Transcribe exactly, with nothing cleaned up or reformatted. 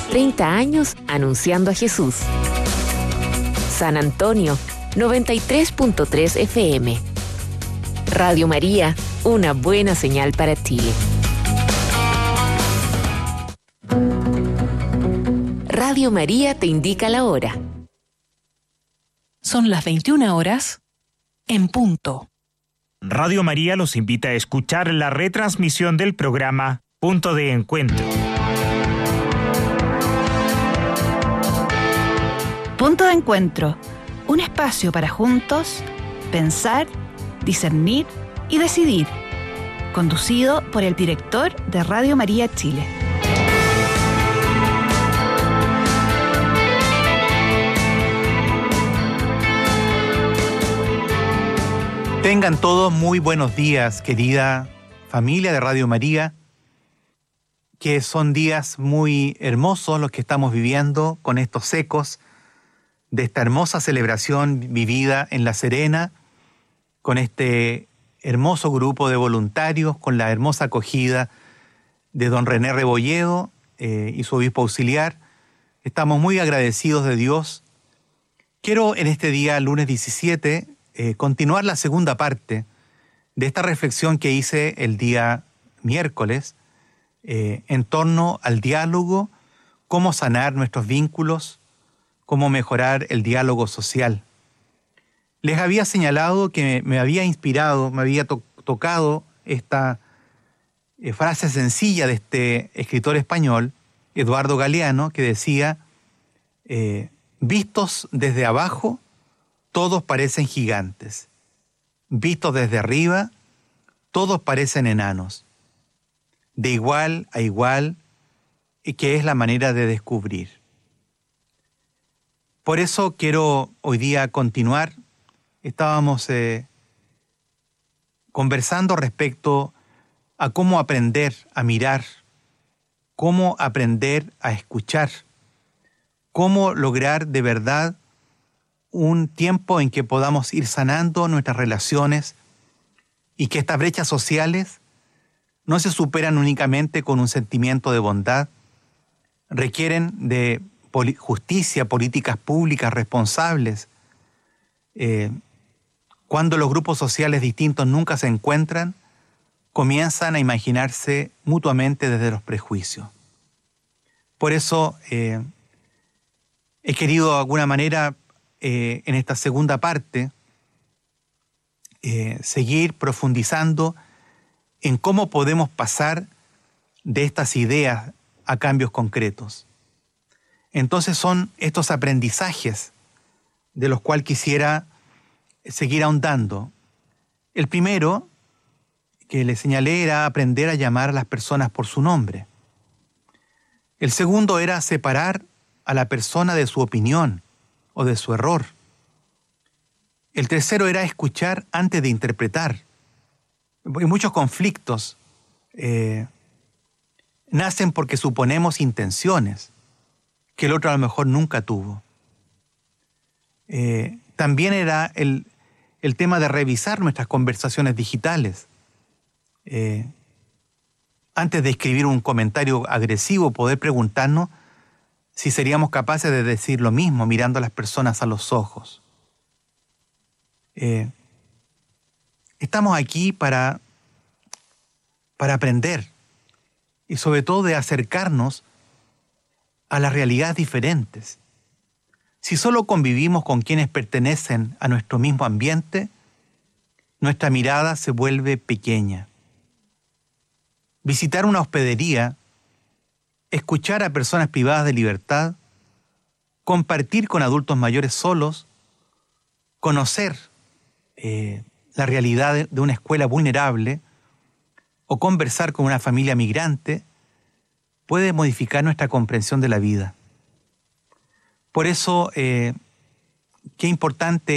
treinta años anunciando a Jesús. San Antonio, noventa y tres punto tres F M. Radio María, una buena señal para Chile. Radio María te indica la hora. Son las veintiuna horas en punto. Radio María los invita a escuchar la retransmisión del programa Punto de Encuentro. Punto de Encuentro, un espacio para juntos pensar, discernir y decidir. Conducido por el director de Radio María Chile. Tengan todos muy buenos días, querida familia de Radio María, que son días muy hermosos los que estamos viviendo con estos ecos de esta hermosa celebración vivida en La Serena, con este hermoso grupo de voluntarios, con la hermosa acogida de don René Rebolledo eh, y su obispo auxiliar. Estamos muy agradecidos de Dios. Quiero en este día, lunes diecisiete, eh, continuar la segunda parte de esta reflexión que hice el día miércoles eh, en torno al diálogo, cómo sanar nuestros vínculos, cómo mejorar el diálogo social. Les había señalado que me había inspirado, me había to- tocado esta eh, frase sencilla de este escritor español, Eduardo Galeano, que decía, eh, vistos desde abajo, todos parecen gigantes. Vistos desde arriba, todos parecen enanos. De igual a igual, que es la manera de descubrir. Por eso quiero hoy día continuar. Estábamos eh, conversando respecto a cómo aprender a mirar, cómo aprender a escuchar, cómo lograr de verdad un tiempo en que podamos ir sanando nuestras relaciones y que estas brechas sociales no se superan únicamente con un sentimiento de bondad, requieren de poli- justicia, políticas públicas responsables. Eh, cuando los grupos sociales distintos nunca se encuentran, comienzan a imaginarse mutuamente desde los prejuicios. Por eso eh, he querido de alguna manera eh, en esta segunda parte eh, seguir profundizando en cómo podemos pasar de estas ideas a cambios concretos. Entonces son estos aprendizajes de los cuales quisiera seguir ahondando. El primero que le señalé era aprender a llamar a las personas por su nombre. El segundo era separar a la persona de su opinión o de su error. El tercero era escuchar antes de interpretar. Y muchos conflictos eh, nacen porque suponemos intenciones que el otro a lo mejor nunca tuvo. Eh, también era el, el tema de revisar nuestras conversaciones digitales. Eh, antes de escribir un comentario agresivo, poder preguntarnos si seríamos capaces de decir lo mismo mirando a las personas a los ojos. Eh, estamos aquí para, para aprender y sobre todo de acercarnos a las realidades diferentes. Si solo convivimos con quienes pertenecen a nuestro mismo ambiente, nuestra mirada se vuelve pequeña. Visitar una hospedería, escuchar a personas privadas de libertad, compartir con adultos mayores solos, conocer eh, la realidad de, de una escuela vulnerable o conversar con una familia migrante puede modificar nuestra comprensión de la vida. Por eso, eh, qué importante